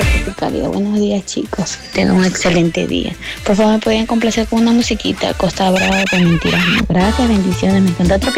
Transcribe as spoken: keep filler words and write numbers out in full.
Cálido, buenos días chicos, tengo un excelente día. Por favor, me pueden complacer con una musiquita, Costa Brava con Mentiras. No. Gracias, bendiciones, me encanta Tropical.